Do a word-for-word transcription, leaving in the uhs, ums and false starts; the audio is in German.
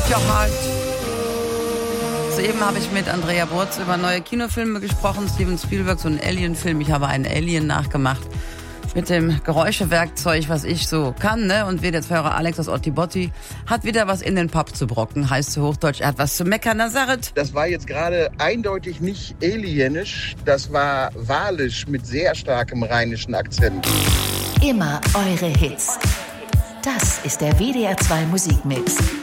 Break Your Heart. Soeben habe ich mit Andrea Burz über neue Kinofilme gesprochen. Steven Spielberg, so ein Alien-Film. Ich habe einen Alien nachgemacht mit dem Geräuschewerkzeug, was ich so kann, ne? Und wir, der Hörer Alex aus Ottibotti, hat wieder was in den Pub zu brocken. Heißt zu Hochdeutsch, er hat was zu meckern. Na, Sarit. Das war jetzt gerade eindeutig nicht alienisch. Das war walisch mit sehr starkem rheinischen Akzent. Immer eure Hits. Das ist der W D R zwei Musikmix.